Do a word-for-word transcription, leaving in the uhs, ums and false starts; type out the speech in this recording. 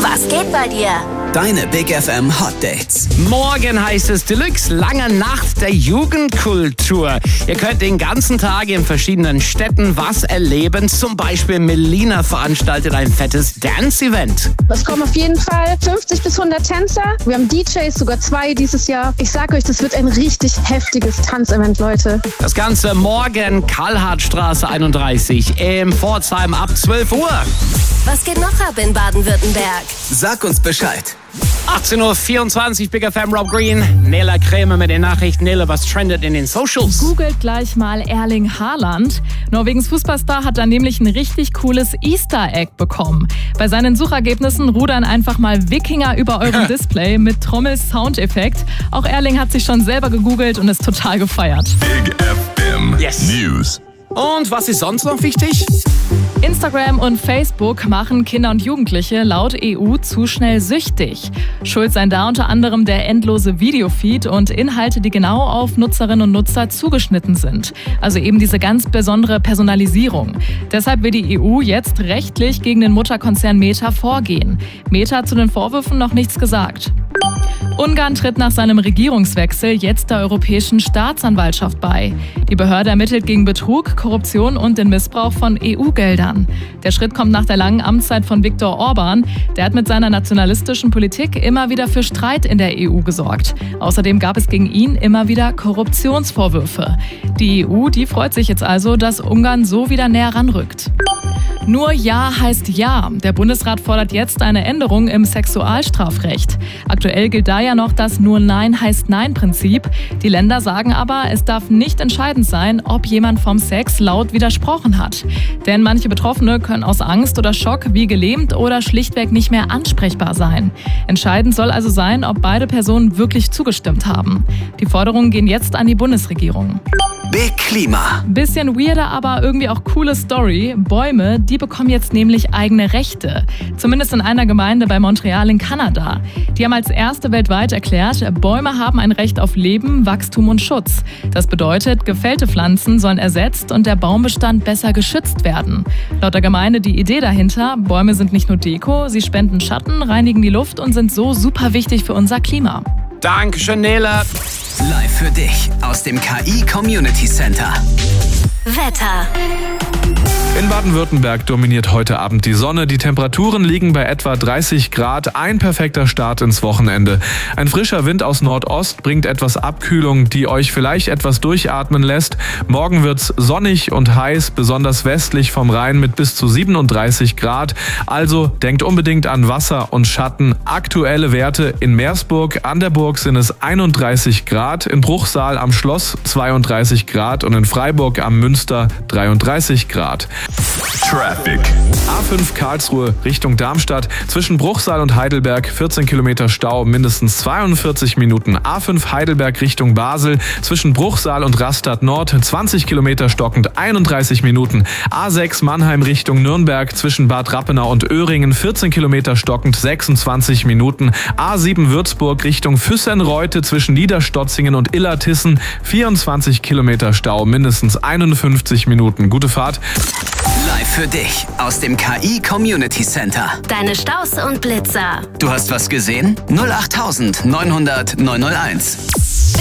Was geht bei dir? Deine Big F M Hot Dates. Morgen heißt es Deluxe, lange Nacht der Jugendkultur. Ihr könnt den ganzen Tag in verschiedenen Städten was erleben. Zum Beispiel Melina veranstaltet ein fettes Dance-Event. Es kommen auf jeden Fall fünfzig bis hundert Tänzer. Wir haben D Js, sogar zwei dieses Jahr. Ich sag euch, das wird ein richtig heftiges Tanzevent, Leute. Das Ganze morgen Karl-Hart-Straße einunddreißig in Pforzheim ab zwölf Uhr. Was geht noch ab in Baden-Württemberg? Sag uns Bescheid. achtzehn Uhr vierundzwanzig, Big F M, Rob Green, Nela Krämer mit den Nachrichten. Nela, was trendet in den Socials? Googelt gleich mal Erling Haaland. Norwegens Fußballstar hat da nämlich ein richtig cooles Easter Egg bekommen. Bei seinen Suchergebnissen rudern einfach mal Wikinger über eurem Display mit Trommel-Soundeffekt. Auch Erling hat sich schon selber gegoogelt und ist total gefeiert. Big F M Yes. News. Und was ist sonst noch wichtig? Instagram und Facebook machen Kinder und Jugendliche laut E U zu schnell süchtig. Schuld seien da unter anderem der endlose Videofeed und Inhalte, die genau auf Nutzerinnen und Nutzer zugeschnitten sind. Also eben diese ganz besondere Personalisierung. Deshalb will die E U jetzt rechtlich gegen den Mutterkonzern Meta vorgehen. Meta hat zu den Vorwürfen noch nichts gesagt. Ungarn tritt nach seinem Regierungswechsel jetzt der Europäischen Staatsanwaltschaft bei. Die Behörde ermittelt gegen Betrug, Korruption und den Missbrauch von E U-Geldern. Der Schritt kommt nach der langen Amtszeit von Viktor Orban. Der hat mit seiner nationalistischen Politik immer wieder für Streit in der E U gesorgt. Außerdem gab es gegen ihn immer wieder Korruptionsvorwürfe. Die E U, die freut sich jetzt also, dass Ungarn so wieder näher ranrückt. Nur Ja heißt Ja. Der Bundesrat fordert jetzt eine Änderung im Sexualstrafrecht. Aktuell gilt da ja noch das Nur Nein heißt Nein-Prinzip. Die Länder sagen aber, es darf nicht entscheidend sein, ob jemand vom Sex laut widersprochen hat. Denn manche Betroffene können aus Angst oder Schock wie gelähmt oder schlichtweg nicht mehr ansprechbar sein. Entscheidend soll also sein, ob beide Personen wirklich zugestimmt haben. Die Forderungen gehen jetzt an die Bundesregierung. Big Klima. Bisschen weirder, aber irgendwie auch coole Story. Bäume, die bekommen jetzt nämlich eigene Rechte. Zumindest in einer Gemeinde bei Montreal in Kanada. Die haben als erste weltweit erklärt, Bäume haben ein Recht auf Leben, Wachstum und Schutz. Das bedeutet, gefällte Pflanzen sollen ersetzt und der Baumbestand besser geschützt werden. Laut der Gemeinde die Idee dahinter, Bäume sind nicht nur Deko, sie spenden Schatten, reinigen die Luft und sind so super wichtig für unser Klima. Dankeschön, Nela. Live für dich aus dem K I Community Center. Wetter. In Baden-Württemberg dominiert heute Abend die Sonne. Die Temperaturen liegen bei etwa dreißig Grad. Ein perfekter Start ins Wochenende. Ein frischer Wind aus Nordost bringt etwas Abkühlung, die euch vielleicht etwas durchatmen lässt. Morgen wird's sonnig und heiß, besonders westlich vom Rhein mit bis zu siebenunddreißig Grad. Also denkt unbedingt an Wasser und Schatten. Aktuelle Werte in Meersburg an der Burg sind es einunddreißig Grad, in Bruchsal am Schloss zweiunddreißig Grad und in Freiburg am Münster dreiunddreißig Grad. Traffic. A fünf Karlsruhe Richtung Darmstadt. Zwischen Bruchsal und Heidelberg vierzehn Kilometer Stau, mindestens zweiundvierzig Minuten. A fünf Heidelberg Richtung Basel. Zwischen Bruchsal und Rastatt Nord zwanzig Kilometer stockend, einunddreißig Minuten. A sechs Mannheim Richtung Nürnberg. Zwischen Bad Rappenau und Öhringen vierzehn Kilometer stockend, sechsundzwanzig Minuten. A sieben Würzburg Richtung Füssernreute. Zwischen Niederstotzingen und Illertissen vierundzwanzig Kilometer Stau, mindestens einundfünfzig Minuten. Gute Fahrt. Live für dich aus dem K I Community Center. Deine Staus und Blitzer. Du hast was gesehen? null acht neunhundert neunhunderт neunhunderteins.